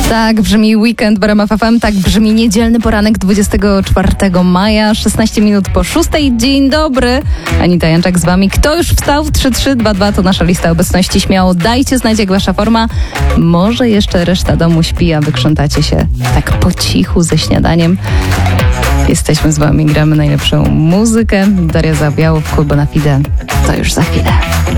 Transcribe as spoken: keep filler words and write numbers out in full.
Tak brzmi weekend w R M F F M, tak brzmi niedzielny poranek dwudziestego czwartego maja, szesnaście minut po szóstej. Dzień dobry, Anita Janczak z wami. Kto już wstał w trzy trzy dwa dwa to nasza lista obecności. Śmiało dajcie znać, jak wasza forma. Może jeszcze reszta domu śpi, a wy krzątacie się tak po cichu ze śniadaniem. Jesteśmy z wami, gramy najlepszą muzykę. Daria Zawiałow, Kuba na Fide. To już za chwilę.